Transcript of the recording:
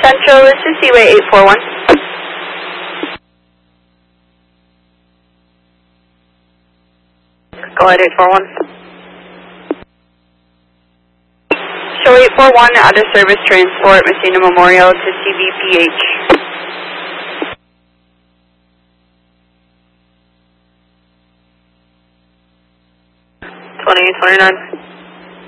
Central, this is Seaway 841. Go ahead, 841. Show 841, out of service transport, Messina Memorial to CBPH. 2829.